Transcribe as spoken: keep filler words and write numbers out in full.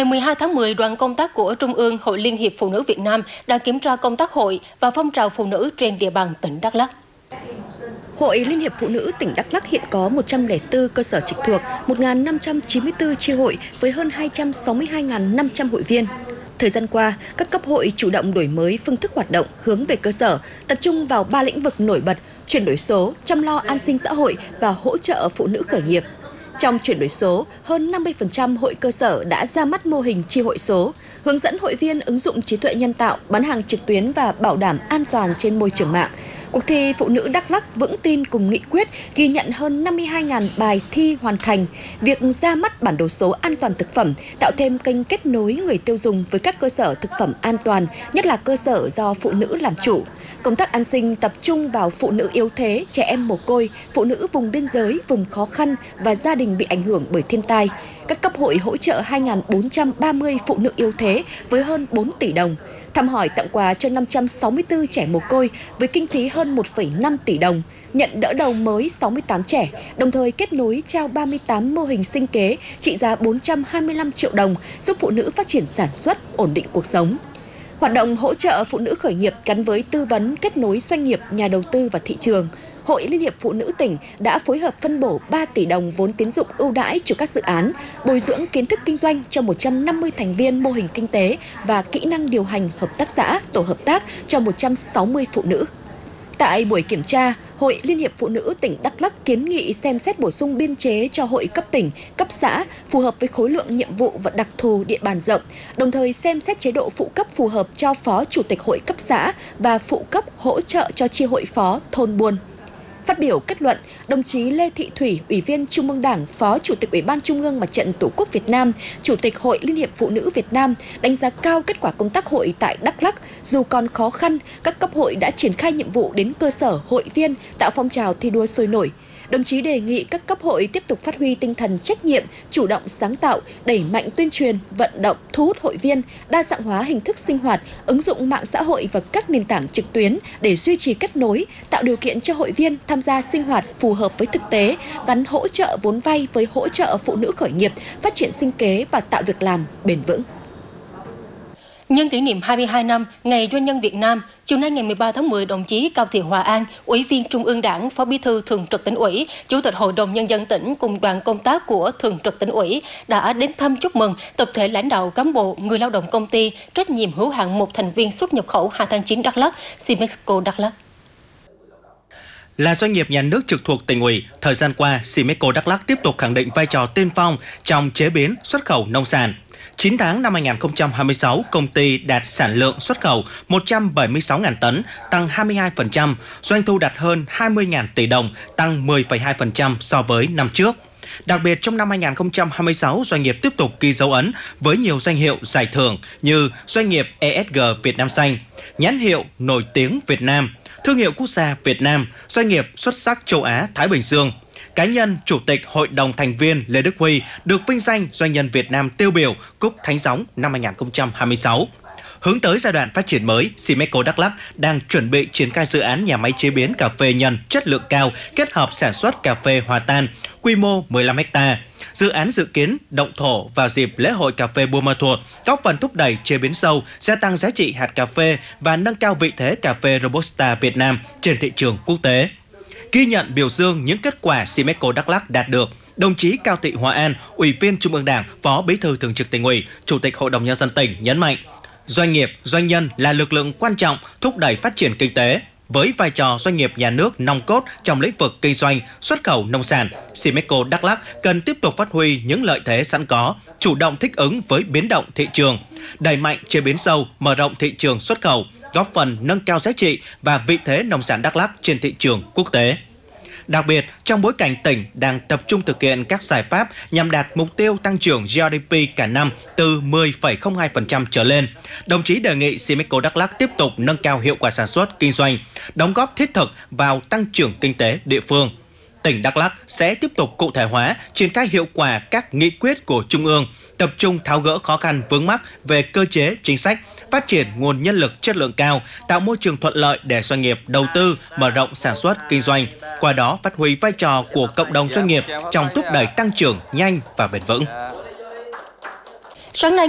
Ngày mười hai tháng mười, đoàn công tác của Trung ương Hội Liên hiệp Phụ nữ Việt Nam đã kiểm tra công tác hội và phong trào phụ nữ trên địa bàn tỉnh Đắk Lắk. Hội Liên hiệp Phụ nữ tỉnh Đắk Lắk hiện có một trăm lẻ bốn cơ sở trực thuộc, một nghìn năm trăm chín mươi tư chi hội với hơn hai trăm sáu mươi hai nghìn năm trăm hội viên. Thời gian qua, các cấp hội chủ động đổi mới phương thức hoạt động hướng về cơ sở, tập trung vào ba lĩnh vực nổi bật: chuyển đổi số, chăm lo an sinh xã hội và hỗ trợ phụ nữ khởi nghiệp. Trong chuyển đổi số, hơn năm mươi phần trăm hội cơ sở đã ra mắt mô hình chi hội số, hướng dẫn hội viên ứng dụng trí tuệ nhân tạo, bán hàng trực tuyến và bảo đảm an toàn trên môi trường mạng. Cuộc thi Phụ nữ Đắk Lắk vững tin cùng nghị quyết ghi nhận hơn năm mươi hai nghìn bài thi hoàn thành. Việc ra mắt bản đồ số an toàn thực phẩm tạo thêm kênh kết nối người tiêu dùng với các cơ sở thực phẩm an toàn, nhất là cơ sở do phụ nữ làm chủ. Công tác an sinh tập trung vào phụ nữ yếu thế, trẻ em mồ côi, phụ nữ vùng biên giới, vùng khó khăn và gia đình bị ảnh hưởng bởi thiên tai. Các cấp hội hỗ trợ hai nghìn bốn trăm ba mươi phụ nữ yếu thế với hơn bốn tỷ đồng. Thăm hỏi tặng quà cho năm trăm sáu mươi tư trẻ mồ côi với kinh phí hơn một phẩy năm tỷ đồng, nhận đỡ đầu mới sáu mươi tám trẻ, đồng thời kết nối trao ba mươi tám mô hình sinh kế trị giá bốn trăm hai mươi lăm triệu đồng, giúp phụ nữ phát triển sản xuất, ổn định cuộc sống. Hoạt động hỗ trợ phụ nữ khởi nghiệp gắn với tư vấn, kết nối doanh nghiệp, nhà đầu tư và thị trường. Hội Liên hiệp Phụ nữ tỉnh đã phối hợp phân bổ ba tỷ đồng vốn tín dụng ưu đãi cho các dự án, bồi dưỡng kiến thức kinh doanh cho một trăm năm mươi thành viên mô hình kinh tế và kỹ năng điều hành hợp tác xã, tổ hợp tác cho một trăm sáu mươi phụ nữ. Tại buổi kiểm tra, Hội Liên hiệp Phụ nữ tỉnh Đắk Lắk kiến nghị xem xét bổ sung biên chế cho hội cấp tỉnh, cấp xã phù hợp với khối lượng nhiệm vụ và đặc thù địa bàn rộng, đồng thời xem xét chế độ phụ cấp phù hợp cho phó chủ tịch hội cấp xã và phụ cấp hỗ trợ cho chi hội phó thôn buôn. Phát biểu kết luận, đồng chí Lê Thị Thủy, Ủy viên Trung ương Đảng, Phó Chủ tịch Ủy ban Trung ương Mặt trận Tổ quốc Việt Nam, Chủ tịch Hội Liên hiệp Phụ nữ Việt Nam đánh giá cao kết quả công tác hội tại Đắk Lắk. Dù còn khó khăn, các cấp hội đã triển khai nhiệm vụ đến cơ sở hội viên, tạo phong trào thi đua sôi nổi. Đồng chí đề nghị các cấp hội tiếp tục phát huy tinh thần trách nhiệm, chủ động sáng tạo, đẩy mạnh tuyên truyền, vận động, thu hút hội viên, đa dạng hóa hình thức sinh hoạt, ứng dụng mạng xã hội và các nền tảng trực tuyến để duy trì kết nối, tạo điều kiện cho hội viên tham gia sinh hoạt phù hợp với thực tế, gắn hỗ trợ vốn vay với hỗ trợ phụ nữ khởi nghiệp, phát triển sinh kế và tạo việc làm bền vững. Nhân kỷ niệm hai mươi hai năm Ngày Doanh nhân Việt Nam, chiều nay ngày mười ba tháng mười, đồng chí Cao Thị Hòa An, Ủy viên Trung ương Đảng, Phó Bí thư Thường trực Tỉnh ủy, Chủ tịch Hội đồng Nhân dân tỉnh cùng đoàn công tác của Thường trực Tỉnh ủy đã đến thăm chúc mừng tập thể lãnh đạo cán bộ, người lao động công ty trách nhiệm hữu hạn một thành viên xuất nhập khẩu hai tháng chín Đắk Lắk, Simexco Đắk Lắk. Là doanh nghiệp nhà nước trực thuộc tỉnh ủy, thời gian qua, Simexco Đắk Lắk tiếp tục khẳng định vai trò tiên phong trong chế biến, xuất khẩu nông sản. chín tháng năm hai nghìn không trăm hai mươi sáu, công ty đạt sản lượng xuất khẩu một trăm bảy mươi sáu nghìn tấn, tăng hai mươi hai phần trăm, doanh thu đạt hơn hai mươi nghìn tỷ đồng, tăng mười phẩy hai phần trăm so với năm trước. Đặc biệt, trong năm hai nghìn không trăm hai mươi sáu, doanh nghiệp tiếp tục ghi dấu ấn với nhiều danh hiệu giải thưởng như doanh nghiệp e ét giê Việt Nam Xanh, nhãn hiệu nổi tiếng Việt Nam, thương hiệu quốc gia Việt Nam, doanh nghiệp xuất sắc châu Á Thái Bình Dương. Cá nhân Chủ tịch Hội đồng thành viên Lê Đức Huy được vinh danh doanh nhân Việt Nam tiêu biểu Cúp Thánh Gióng năm hai nghìn không trăm hai mươi sáu. Hướng tới giai đoạn phát triển mới, Simexco Đắk Lắk đang chuẩn bị triển khai dự án nhà máy chế biến cà phê nhân chất lượng cao kết hợp sản xuất cà phê hòa tan, quy mô mười lăm héc ta. Dự án dự kiến động thổ vào dịp lễ hội cà phê Buôn Ma Thuột, góp phần thúc đẩy chế biến sâu, gia tăng giá trị hạt cà phê và nâng cao vị thế cà phê Robusta Việt Nam trên thị trường quốc tế. Ghi nhận biểu dương những kết quả Simexco Đắk Lắk đạt được, đồng chí Cao Thị Hòa An, Ủy viên Trung ương Đảng, Phó Bí thư Thường trực Tỉnh ủy, Chủ tịch Hội đồng Nhân dân tỉnh nhấn mạnh, doanh nghiệp, doanh nhân là lực lượng quan trọng thúc đẩy phát triển kinh tế. Với vai trò doanh nghiệp nhà nước nòng cốt trong lĩnh vực kinh doanh, xuất khẩu nông sản, Simexco Đắk Lắk cần tiếp tục phát huy những lợi thế sẵn có, chủ động thích ứng với biến động thị trường, đẩy mạnh chế biến sâu, mở rộng thị trường xuất khẩu, góp phần nâng cao giá trị và vị thế nông sản Đắk Lắk trên thị trường quốc tế. Đặc biệt, trong bối cảnh tỉnh đang tập trung thực hiện các giải pháp nhằm đạt mục tiêu tăng trưởng giê đê pê cả năm từ mười phẩy không hai phần trăm trở lên, đồng chí đề nghị Simexco Đắk Lắk tiếp tục nâng cao hiệu quả sản xuất, kinh doanh, đóng góp thiết thực vào tăng trưởng kinh tế địa phương. Tỉnh Đắk Lắk sẽ tiếp tục cụ thể hóa, triển khai hiệu quả các nghị quyết của Trung ương, tập trung tháo gỡ khó khăn vướng mắc về cơ chế, chính sách, phát triển nguồn nhân lực chất lượng cao, tạo môi trường thuận lợi để doanh nghiệp đầu tư, mở rộng sản xuất, kinh doanh, qua đó phát huy vai trò của cộng đồng doanh nghiệp trong thúc đẩy tăng trưởng nhanh và bền vững. Sáng nay,